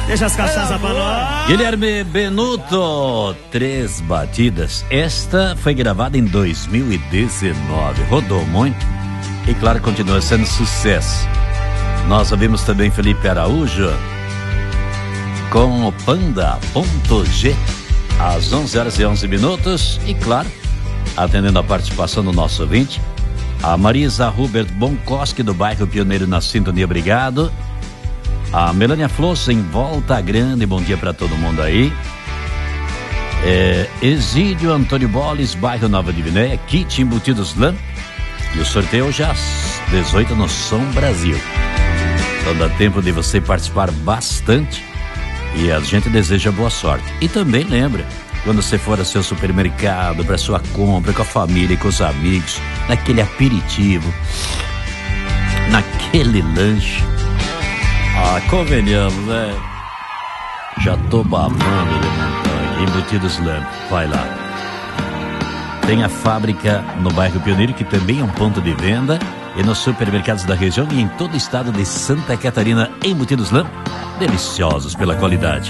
Deixa as cachaças pra nós. Guilherme Benuto, 3 batidas. Esta foi gravada em 2019. Rodou muito e, claro, continua sendo sucesso. Nós ouvimos também Felipe Araújo com o Panda.G às 11h11. E, claro, atendendo a participação do nosso ouvinte, a Marisa Hubert Bonkoski, do bairro Pioneiro, na sintonia, obrigado. A Melânia Flosso, em Volta Grande, bom dia para todo mundo aí. Exídio Antônio Boles, bairro Nova Divinéia, kit embutidos lã. E o sorteio hoje às 18 no Som Brasil. Então dá tempo de você participar bastante e a gente deseja boa sorte. E também lembra, quando você for ao seu supermercado, para sua compra com a família e com os amigos, naquele aperitivo, naquele lanche, convenhamos, né? Já tô babando de montanha. Embutidos Lamp, vai lá. Tem a fábrica no bairro Pioneiro, que também é um ponto de venda, e nos supermercados da região e em todo o estado de Santa Catarina. Embutidos Lamp, deliciosos pela qualidade.